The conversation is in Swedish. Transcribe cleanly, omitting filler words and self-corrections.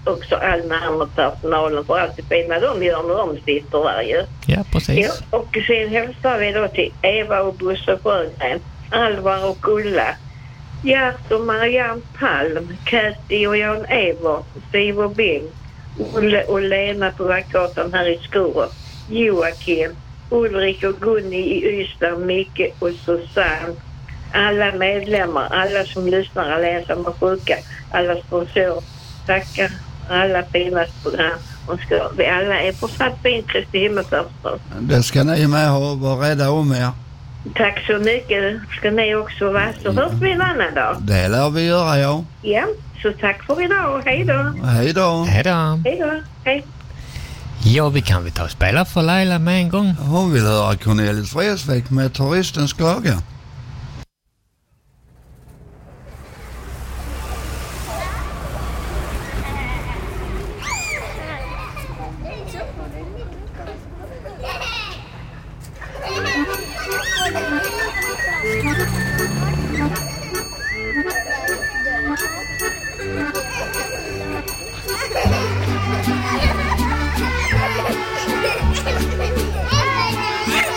också all närmare personalen för allt det fina de gör när de sitter där ju. Ja, precis. Ja, och sen hälsar vi då till Eva och Bosse Sjögren, Alvar och Ulla, Gert och Marianne Palm, Katty och Jan Evert, Siv och Bing, Olle och Lena på Vackgatan här i Skurup, Joakim, Ulrik och Gunni i Ystad, Micke och Susanne, alla medlemmar, alla som lyssnar, alla ensamma sjuka, alla sponsorer, tackar alla finas program och ska vi alla är fortsatt fint Kristi himmelfärdsdag. Det ska ni med ha, vara rädda om er. Tack så mycket ska ni också vara, så hörs vi en annan dag. Det lär vi göra, ja. Ja, så tack för idag och hej då. Hej då. Hej då. Hej då, hej. Ja, vi kan ta och spela för Laila med en gång. Hon vill höra Cornelis Vreeswijk med Turistens klaga.